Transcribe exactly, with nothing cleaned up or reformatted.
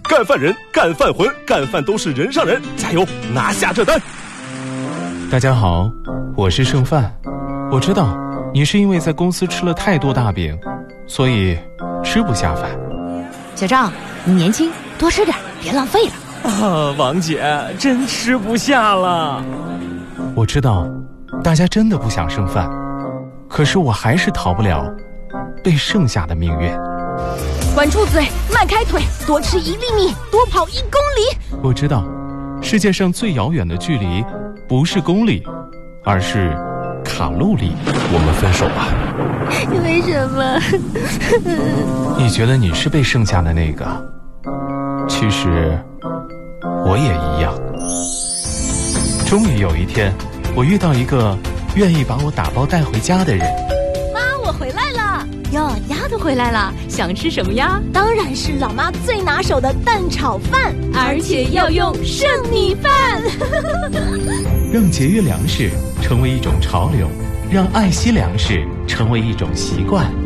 干饭人、干饭魂、干饭都是人上人，加油，拿下这单！ 大家好，我是剩饭。我知道你是因为在公司吃了太多大饼，所以吃不下饭。 小张，你年轻，多吃点，别浪费了。 啊，王姐，真吃不下了。 我知道大家真的不想剩饭，可是我还是逃不了被剩下的命运。 管住嘴，迈开腿，多吃一粒米，多跑一公里。 我知道世界上最遥远的距离不是公里，而是卡路里。 我们分手吧。 为什么？ 你觉得你是被剩下的那个，其实我也一样。终于有一天，我遇到一个愿意把我打包带回家的人。 妈，我回来了。哟，丫头回来了，想吃什么呀？当然是老妈最拿手的蛋炒饭，而且要用剩米饭。 让节约粮食成为一种潮流，让爱惜粮食成为一种习惯。